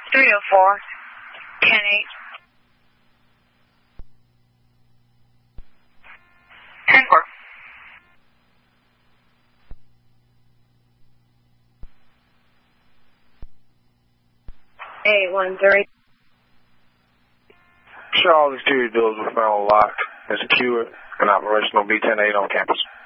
304, 10-8. Denver. A13. Sure, all exterior doors were found locked and secured and operational B-10-8 on campus.